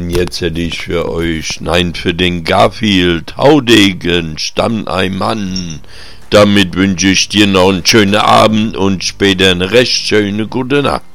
Und jetzt hätte ich für euch Nein für den Garfield, Haudegen, Stamm ein Mann. Damit wünsche ich dir noch einen schönen Abend und später eine recht schöne gute Nacht.